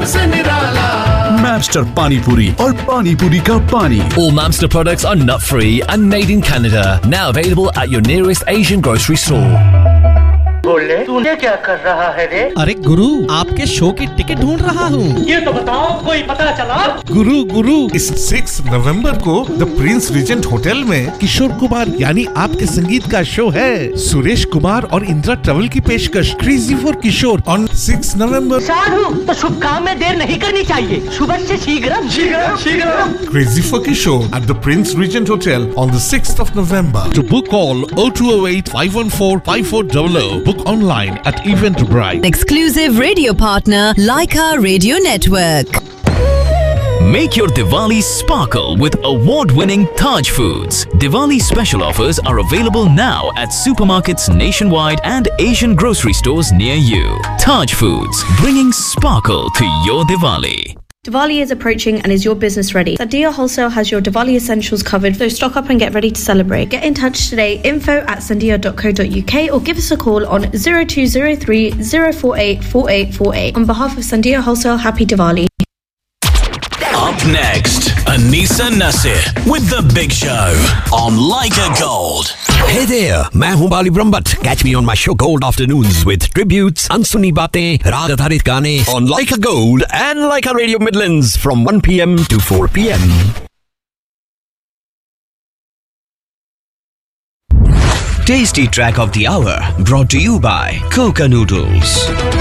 सबसे निराला। मैप्स्टर पानी पूरी और पानी पूरी का पानी। All Mamster products are nut free and made in Canada. Now available at your nearest Asian grocery store. बोले तूने क्या कर रहा है रे? अरे गुरु, आपके शो की टिकट ढूंढ रहा हूँ। ये तो बताओ, कोई पता चला? गुरु इस 6 नवंबर को द प्रिंस रीजेंट होटल में किशोर कुमार यानी आपके संगीत का शो है। सुरेश कुमार और इंदिरा ट्रेवल की पेशकश क्रेजी फॉर किशोर ऑन 6 नवंबर। साधु, तो शुभ काम में देर नहीं करनी चाहिए। शुभ से शीघ्रम। Crazy for Kishore at the Prince Regent Hotel on the 6th of November. To book call 0208 514 5400. Book online at Eventbrite. Exclusive radio partner Leica Radio Network. Make your Diwali sparkle with award-winning Taj Foods. Diwali special offers are available now at supermarkets nationwide and Asian grocery stores near you. Taj Foods, bringing sparkle to your Diwali. Diwali is approaching and is your business ready? Sandia Wholesale has your Diwali essentials covered, so stock up and get ready to celebrate. Get in touch today, info@sandia.co.uk or give us a call on 0203 048 4848. On behalf of Sandia Wholesale, happy Diwali. Up next, Anisa Nasir with The Big Show on Leica Gold. Hey there, मैं हूँ बाली Brahmbhatt. Catch me on my show Gold Afternoons with tributes, अनसुनी बातें, राग आधारित गाने on Leica Gold and Leica Radio Midlands from 1 p.m. to 4 p.m. Tasty track of the hour brought to you by Coca Noodles.